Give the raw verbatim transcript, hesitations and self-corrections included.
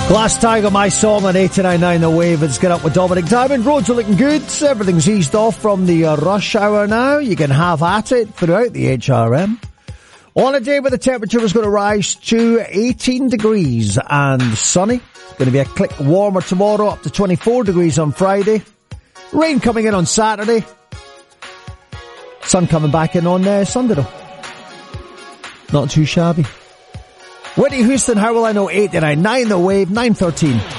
Glass Tiger, my song on eighty-nine point nine The Wave. It's Get Up with Dominic Diamond. Roads are looking good. Everything's eased off from the uh, rush hour now. You can have at it throughout the H R M. On a day where the temperature is going to rise to eighteen degrees and sunny. Going to be a click warmer tomorrow, up to twenty-four degrees on Friday. Rain coming in on Saturday. Sun coming back in on uh, Sunday though. Not too shabby. Whitney Houston, How Will I Know? eighty-nine point nine The Wave, nine thirteen.